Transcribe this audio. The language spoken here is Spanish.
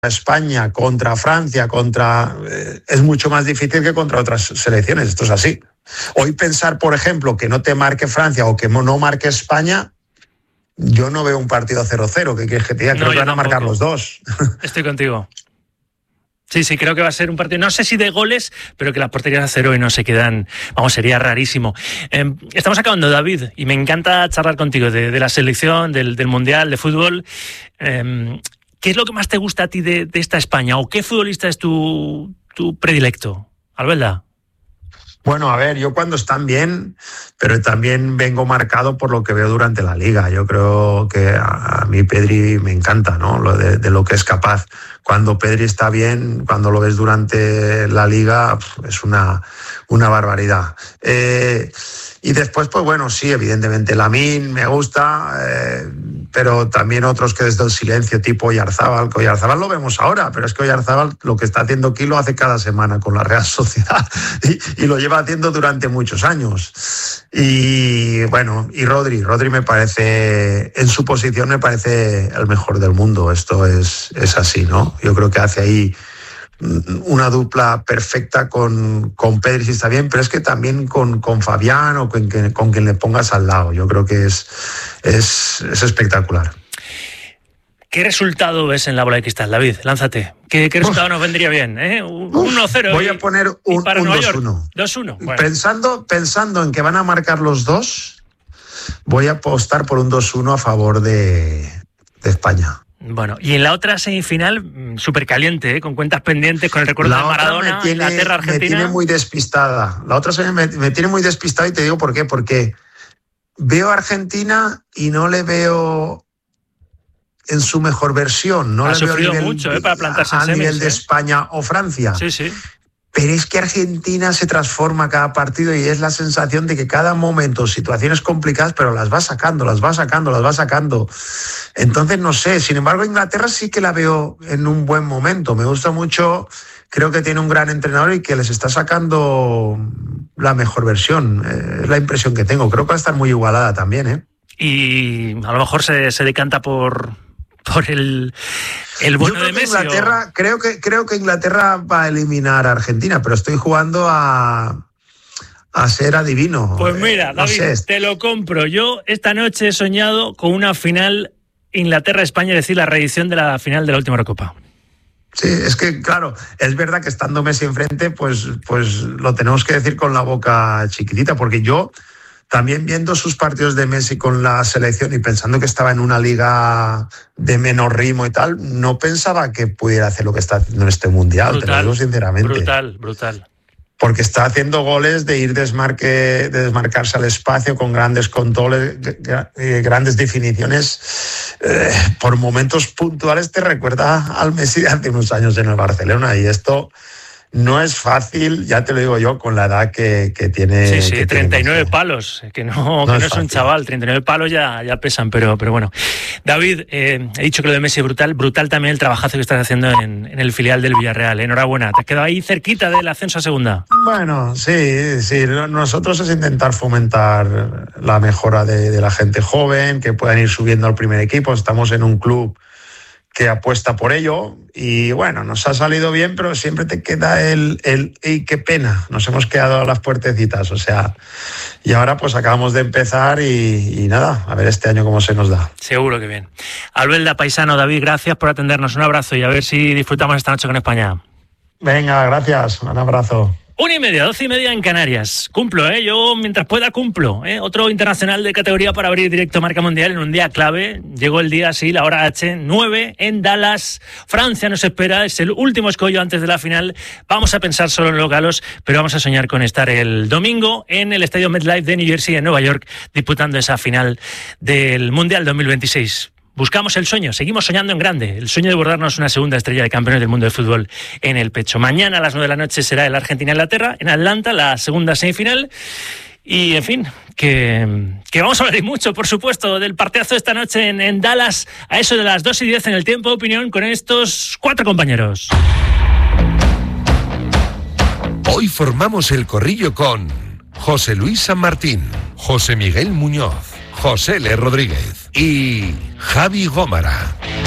España, contra Francia, es mucho más difícil que contra otras selecciones. Esto es así. Hoy pensar, por ejemplo, que no te marque Francia o que no marque España, yo no veo un partido 0-0. ¿Qué quieres que te diga? Creo que van a marcar los dos. Estoy contigo. Sí, creo que va a ser un partido, no sé si de goles, pero que las porterías a cero y no se quedan, sería rarísimo. Estamos acabando, David, y me encanta charlar contigo de la selección, del Mundial, de fútbol. ¿Qué es lo que más te gusta a ti de esta España? ¿O qué futbolista es tu predilecto, Albelda? Bueno, a ver, yo cuando están bien, pero también vengo marcado por lo que veo durante la Liga. Yo creo que a mí Pedri me encanta, ¿no? De lo que es capaz. Cuando Pedri está bien, cuando lo ves durante la Liga, es una barbaridad. Y después, pues bueno, sí, evidentemente Lamine me gusta, pero también otros que desde el silencio, tipo Oyarzábal. Que Oyarzábal lo vemos ahora, pero es que Oyarzábal lo que está haciendo aquí lo hace cada semana con la Real Sociedad y lo lleva haciendo durante muchos años. Y bueno, y Rodri me parece, en su posición me parece el mejor del mundo. Esto es así, ¿no? Yo creo que hace ahí una dupla perfecta con Pedri, si está bien, pero es que también con Fabián o con quien le pongas al lado. Yo creo que es espectacular. ¿Qué resultado ves en la bola de cristal, David? Lánzate. ¿Qué resultado nos vendría bien? 1-0. Voy a poner un 2-1. 2-1. Bueno. Pensando en que van a marcar los dos, voy a apostar por un 2-1 a favor de España. Bueno, y en la otra semifinal, súper caliente, con cuentas pendientes, con el recuerdo de Maradona, Inglaterra-Argentina. Me tiene muy despistada. La otra me tiene muy despistada y te digo por qué. Porque veo a Argentina y no le veo en su mejor versión. No ha le sufrido veo mucho para plantarse en semis, nivel de España o Francia. Sí. Pero es que Argentina se transforma cada partido y es la sensación de que cada momento, situaciones complicadas, pero las va sacando. Entonces, no sé. Sin embargo, Inglaterra sí que la veo en un buen momento. Me gusta mucho. Creo que tiene un gran entrenador y que les está sacando la mejor versión. Es la impresión que tengo. Creo que va a estar muy igualada también, ¿eh? Y a lo mejor se decanta por el bueno de Messi. Creo que Inglaterra va a eliminar a Argentina, pero estoy jugando a ser adivino. Pues mira, David, no sé. Te lo compro. Yo esta noche he soñado con una final Inglaterra-España, es decir, la reedición de la final de la última Eurocopa. Sí, es que claro, es verdad que estando Messi enfrente, pues lo tenemos que decir con la boca chiquitita, porque yo también viendo sus partidos de Messi con la selección y pensando que estaba en una liga de menor ritmo y tal, no pensaba que pudiera hacer lo que está haciendo en este Mundial, te lo digo sinceramente. Brutal. Porque está haciendo goles de ir de desmarcarse al espacio con grandes controles, grandes definiciones. Por momentos puntuales te recuerda al Messi de hace unos años en el Barcelona, y esto no es fácil, ya te lo digo yo, con la edad que tiene. Sí, que 39 tiene palos, que no es un chaval, 39 palos ya pesan, pero bueno. David, he dicho que lo de Messi es brutal también el trabajazo que estás haciendo en el filial del Villarreal. Enhorabuena, te has quedado ahí cerquita del ascenso a segunda. Bueno, sí, nosotros es intentar fomentar la mejora de la gente joven, que puedan ir subiendo al primer equipo. Estamos en un club que apuesta por ello y bueno, nos ha salido bien, pero siempre te queda el ¡y qué pena! Nos hemos quedado a las puertecitas, o sea, y ahora pues acabamos de empezar y nada, a ver este año cómo se nos da. Seguro que bien. Albelda, paisano, David, gracias por atendernos, un abrazo y a ver si disfrutamos esta noche con España. Venga, gracias, un abrazo. 1:30, 12:30 en Canarias. Cumplo, yo mientras pueda cumplo. Otro internacional de categoría para abrir directo Marca Mundial en un día clave. Llegó el día, sí, la hora H, 9 en Dallas. Francia nos espera, es el último escollo antes de la final. Vamos a pensar solo en los galos, pero vamos a soñar con estar el domingo en el estadio MetLife de New Jersey, en Nueva York, disputando esa final del Mundial 2026. Buscamos el sueño, seguimos soñando en grande, el sueño de bordarnos una segunda estrella de campeones del mundo de fútbol en el pecho. Mañana a las 9 de la noche será el Argentina-Inglaterra, en Atlanta, la segunda semifinal. Y, en fin, que vamos a hablar mucho, por supuesto, del partidazo de esta noche en Dallas, a eso de las 2:10 en el tiempo de opinión, con estos 4 compañeros. Hoy formamos el corrillo con José Luis San Martín, José Miguel Muñoz, José L. Rodríguez y Javi Gómara.